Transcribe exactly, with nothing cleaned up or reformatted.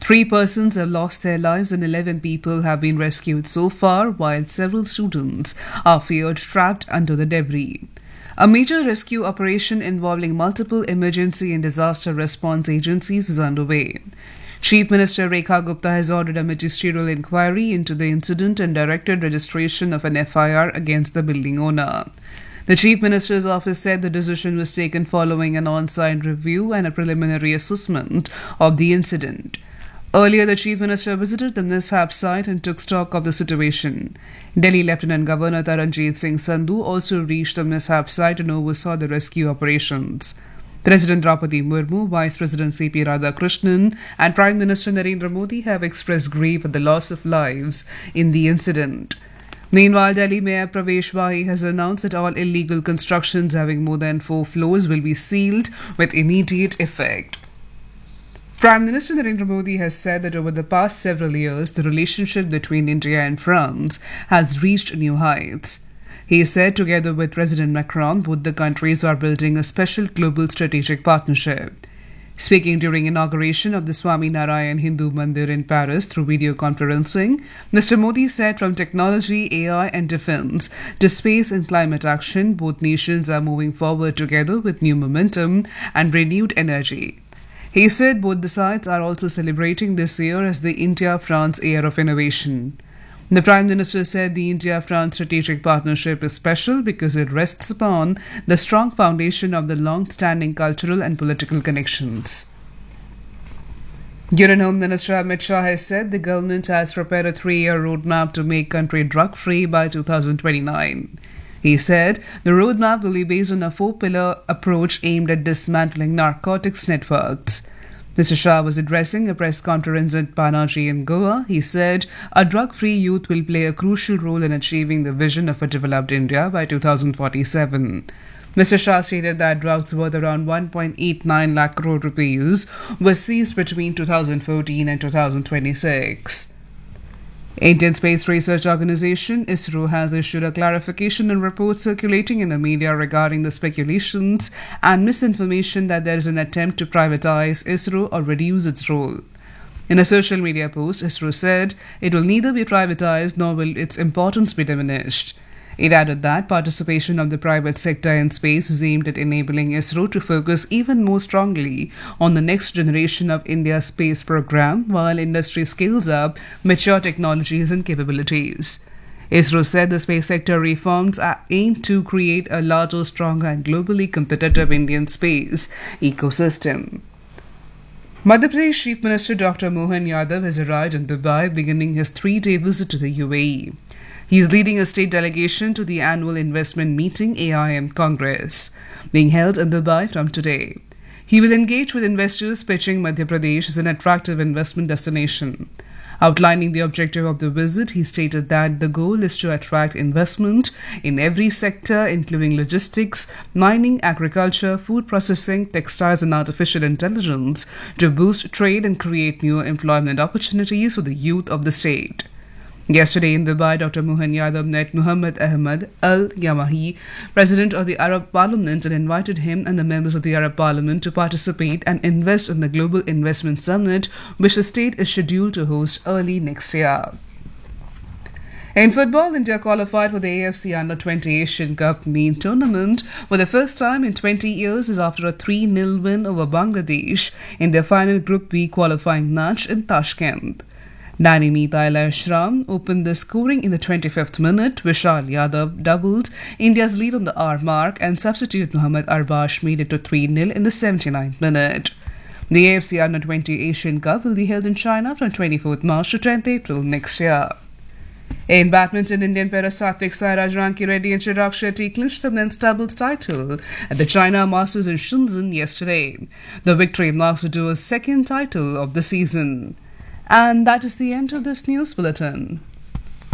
Three persons have lost their lives and eleven people have been rescued so far, while several students are feared trapped under the debris. A major rescue operation involving multiple emergency and disaster response agencies is underway. Chief Minister Rekha Gupta has ordered a magisterial inquiry into the incident and directed registration of an F I R against the building owner. The Chief Minister's office said the decision was taken following an on-site review and a preliminary assessment of the incident. Earlier, the Chief Minister visited the mishap site and took stock of the situation. Delhi Lieutenant Governor Taranjeet Singh Sandhu also reached the mishap site and oversaw the rescue operations. President Draupadi Murmu, Vice President C P Radhakrishnan and Prime Minister Narendra Modi have expressed grief at the loss of lives in the incident. Meanwhile, Delhi Mayor Pravesh Wahi has announced that all illegal constructions having more than four floors will be sealed with immediate effect. Prime Minister Narendra Modi has said that over the past several years, the relationship between India and France has reached new heights. He said, together with President Macron, both the countries are building a special global strategic partnership. Speaking during inauguration of the Swami Narayan Hindu Mandir in Paris through video conferencing, Mister Modi said from technology, A I and defense to space and climate action, both nations are moving forward together with new momentum and renewed energy. He said both the sides are also celebrating this year as the India-France Year of Innovation. The Prime Minister said the India-France strategic partnership is special because it rests upon the strong foundation of the long-standing cultural and political connections. Union Home Minister Amit Shah has said the government has prepared a three-year roadmap to make country drug-free by two thousand twenty-nine. He said the roadmap will be based on a four-pillar approach aimed at dismantling narcotics networks. Mister Shah was addressing a press conference at Panaji in Goa. He said a drug-free youth will play a crucial role in achieving the vision of a developed India by two thousand forty-seven. Mister Shah stated that drugs worth around one point eight nine lakh crore rupees were seized between two thousand fourteen and two thousand twenty-six. Indian Space Research Organisation ISRO has issued a clarification in reports circulating in the media regarding the speculations and misinformation that there is an attempt to privatize ISRO or reduce its role. In a social media post, ISRO said it will neither be privatized nor will its importance be diminished. It added that participation of the private sector in space is aimed at enabling ISRO to focus even more strongly on the next generation of India's space program while industry scales up mature technologies and capabilities. ISRO said the space sector reforms are aimed to create a larger, stronger and globally competitive Indian space ecosystem. Madhya Pradesh Chief Minister Doctor Mohan Yadav has arrived in Dubai, beginning his three-day visit to the U A E. He is leading a state delegation to the annual investment meeting A I M Congress, being held in Dubai from today. He will engage with investors pitching Madhya Pradesh as an attractive investment destination. Outlining the objective of the visit, he stated that the goal is to attract investment in every sector, including logistics, mining, agriculture, food processing, textiles and artificial intelligence, to boost trade and create new employment opportunities for the youth of the state. Yesterday in Dubai, Doctor Mohan Yadav met Muhammad Ahmad Al Yamahi, President of the Arab Parliament, and invited him and the members of the Arab Parliament to participate and invest in the Global Investment Summit, which the state is scheduled to host early next year. In football, India qualified for the A F C Under twenty Asian Cup main tournament for the first time in twenty years is after a three nil win over Bangladesh in their final Group B qualifying match in Tashkent. Nanimi Taila Shram opened the scoring in the twenty-fifth minute. Vishal Yadav doubled India's lead on the hour mark, and substitute Muhammad Arbash made it to three nil in the seventy-ninth minute. The A F C Under twenty Asian Cup will be held in China from twenty-fourth March to tenth April next year. In badminton, Indian pair Satvik Sairaj Ranki Reddy and Chirag Shetty clinched the men's doubles title at the China Masters in Shenzhen yesterday. The victory marks the duo's second title of the season. And that is the end of this news bulletin.